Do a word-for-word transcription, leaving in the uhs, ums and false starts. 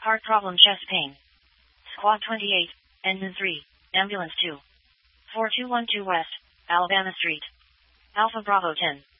Heart problem, chest pain. Squad twenty-eight, Engine three, Ambulance two. four two one two West, Alabama Street. Alpha Bravo ten.